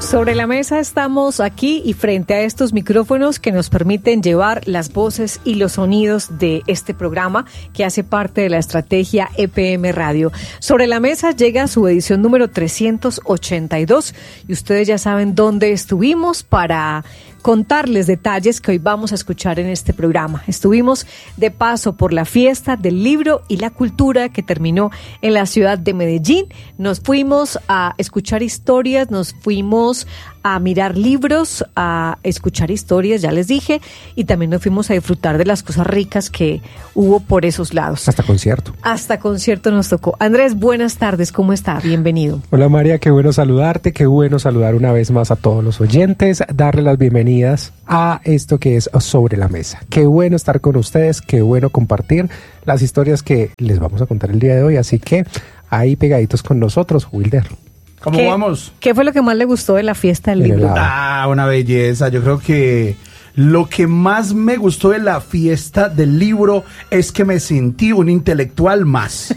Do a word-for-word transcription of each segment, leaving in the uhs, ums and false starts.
Sobre la mesa estamos aquí y frente a estos micrófonos que nos permiten llevar las voces y los sonidos de este programa que hace parte de la estrategia E P M Radio. Sobre la mesa llega su edición número trescientos ochenta y dos y ustedes ya saben dónde estuvimos para contarles detalles que hoy vamos a escuchar en este programa. Estuvimos de paso por la fiesta del libro y la cultura que terminó en la ciudad de Medellín. Nos fuimos a escuchar historias, nos fuimos a mirar libros, a escuchar historias, ya les dije, y también nos fuimos a disfrutar de las cosas ricas que hubo por esos lados. Hasta concierto. Hasta concierto nos tocó. Andrés, buenas tardes, ¿cómo está? Bienvenido. Hola María, qué bueno saludarte, qué bueno saludar una vez más a todos los oyentes, darle las bienvenidas a esto que es Sobre la Mesa. Qué bueno estar con ustedes, qué bueno compartir las historias que les vamos a contar el día de hoy, así que ahí pegaditos con nosotros, Wilder. ¿Cómo ¿Qué, vamos? ¿Qué fue lo que más le gustó de la fiesta del El libro? helado. Ah, una belleza. Yo creo que lo que más me gustó de la fiesta del libro es que me sentí un intelectual más.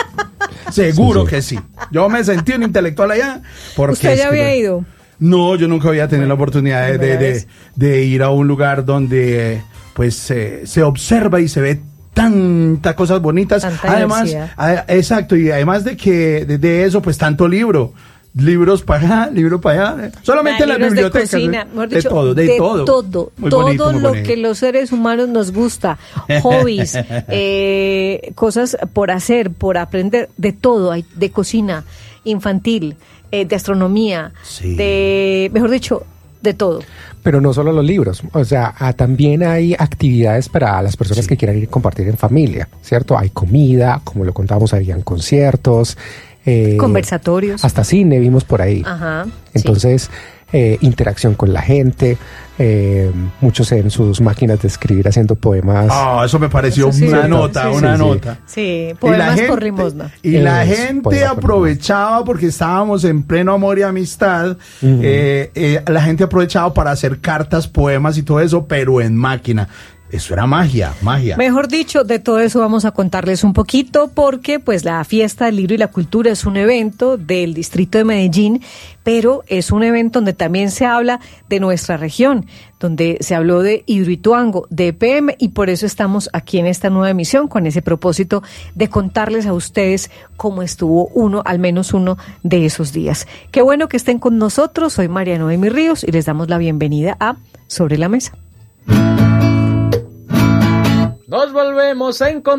Seguro Sí, sí. que sí. Yo me sentí un intelectual allá. Porque ¿Usted es ya que- había ido? No, yo nunca había tenido la oportunidad de, de, Primera de, vez. de ir a un lugar donde eh, pues eh, se observa y se ve tantas cosas bonitas. Tanta Además, diversidad. a- exacto, y además de que de, de eso, pues tanto libro. Libros para allá, libros para allá. Solamente en las Libros bibliotecas. de cocina, ¿eh? mejor de dicho, todo, de, todo. todo, Muy todo bonito, muy lo bonito. que los seres humanos nos gusta, hobbies, eh, cosas por hacer, por aprender, de todo, hay de cocina infantil, eh, de astronomía, Sí. de, mejor dicho, de todo. Pero no solo los libros, o sea, ah, también hay actividades para las personas Sí. que quieran ir a compartir en familia, ¿cierto? Hay comida, como lo contábamos, habían conciertos. eh, Conversatorios. Hasta cine vimos por ahí. Ajá. sí. Entonces, eh, interacción con la gente, eh, muchos en sus máquinas de escribir haciendo poemas. Ah, eso me pareció Eso sí, una sí, nota, sí, una sí, sí. nota. Sí, Y la poemas gente, por limosna. y la Es, gente poema por aprovechaba porque estábamos en pleno amor y amistad. Ujú. eh, eh, la gente aprovechaba para hacer cartas, poemas y todo eso, pero en máquina. Eso era magia, magia. Mejor dicho, de todo eso vamos a contarles un poquito porque pues la fiesta del libro y la cultura es un evento del distrito de Medellín, pero es un evento donde también se habla de nuestra región, donde se habló de Hidroituango, de E P M y por eso estamos aquí en esta nueva emisión con ese propósito de contarles a ustedes cómo estuvo uno, al menos uno de esos días. Qué bueno que estén con nosotros, soy María Noemi Ríos y les damos la bienvenida a Sobre la Mesa. Nos volvemos a encontrar.